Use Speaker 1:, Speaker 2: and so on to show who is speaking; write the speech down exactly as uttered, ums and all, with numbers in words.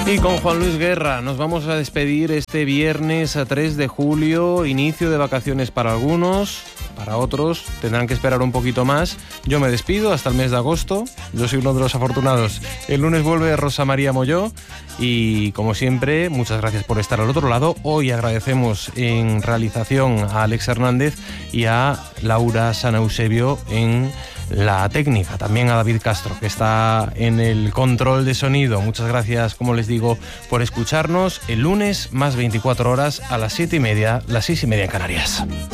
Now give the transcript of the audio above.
Speaker 1: Y con Juan Luis Guerra nos vamos a despedir este viernes a tres de julio, inicio de vacaciones para algunos, para otros tendrán que esperar un poquito más. Yo me despido hasta el mes de agosto, yo soy uno de los afortunados. El lunes vuelve Rosa María Molló y como siempre, muchas gracias por estar al otro lado. Hoy agradecemos en realización a Alex Hernández y a Laura San Eusebio en la técnica, también a David Castro, que está en el control de sonido. Muchas gracias, como les digo, por escucharnos. El lunes, más veinticuatro horas, a las siete y media, las seis y media en Canarias.